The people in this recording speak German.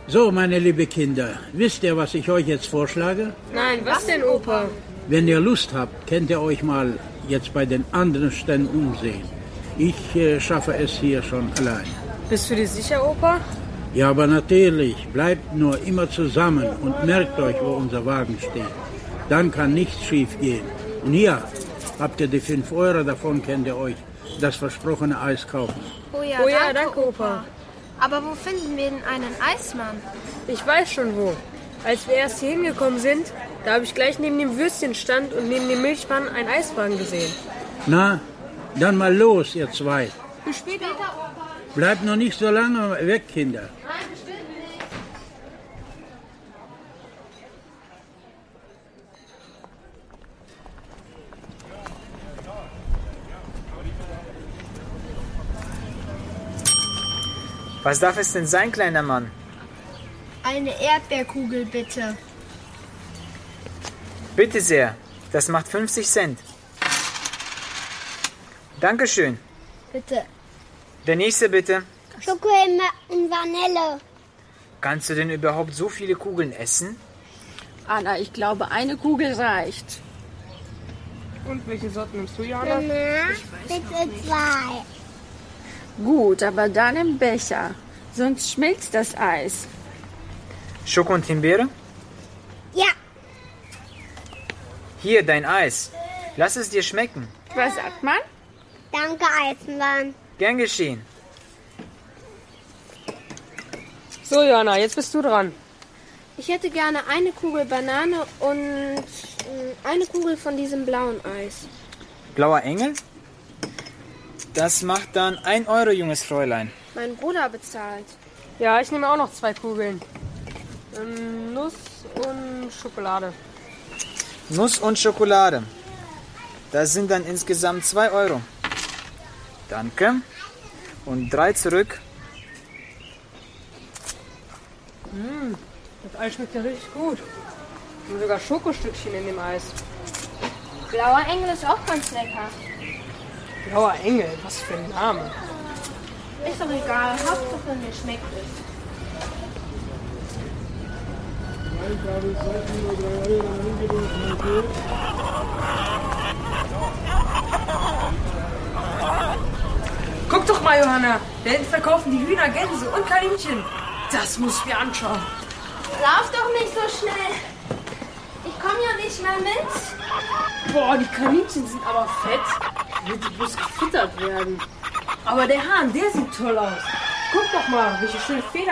So, meine liebe Kinder, wisst ihr, was ich euch jetzt vorschlage? Nein, was denn, Opa? Wenn ihr Lust habt, könnt ihr euch mal jetzt bei den anderen Ständen umsehen. Ich schaffe es hier schon allein. Bist du dir sicher, Opa? Ja, aber natürlich, bleibt nur immer zusammen und merkt euch, wo unser Wagen steht. Dann kann nichts schief gehen. Und hier habt ihr die 5 Euro, davon könnt ihr euch das versprochene Eis kaufen. Oh ja, danke, Opa. Aber wo finden wir denn einen Eismann? Ich weiß schon wo. Als wir erst hier hingekommen sind, da habe ich gleich neben dem Würstchenstand und neben dem Milchmann einen Eiswagen gesehen. Na, dann mal los, ihr zwei. Bis später, Opa. Bleibt noch nicht so lange weg, Kinder. Nein, bestimmt nicht. Was darf es denn sein, kleiner Mann? Eine Erdbeerkugel, bitte. Bitte sehr, das macht 50 Cent. Dankeschön. Bitte. Der nächste bitte. Schokolade und Vanille. Kannst du denn überhaupt so viele Kugeln essen? Anna, ich glaube, eine Kugel reicht. Und welche Sorten nimmst du, Jana? Mama, bitte 2. Gut, aber dann im Becher. Sonst schmilzt das Eis. Schoko und Himbeere? Ja, Hier, dein Eis. Lass es dir schmecken. Was sagt man? danke Eisenbahn. Gern geschehen. So, Jana, jetzt bist du dran. Ich hätte gerne eine Kugel Banane und eine Kugel von diesem blauen Eis. Blauer Engel? Das macht dann 1 Euro, junges Fräulein. Mein Bruder bezahlt. Ja, ich nehme auch noch 2 Kugeln. Nuss und Schokolade. Nuss und Schokolade. Das sind dann insgesamt 2 Euro. Danke. Und 3 zurück. Das Eis schmeckt ja richtig gut. Und sogar Schokostückchen in dem Eis. Blauer Engel ist auch ganz lecker. Blauer Engel, was für ein Name. Ist doch egal, Hauptsache mir schmeckt es. Guck doch mal, Johanna. Da hinten verkaufen die Hühner, Gänse und Kaninchen. Das muss ich mir anschauen. Lauf doch nicht so schnell. Ich komme ja nicht mehr mit. Boah, die Kaninchen sind aber fett. Wird die bloß gefüttert werden. Aber der Hahn, der sieht toll aus. Guck doch mal, welche schöne Feder.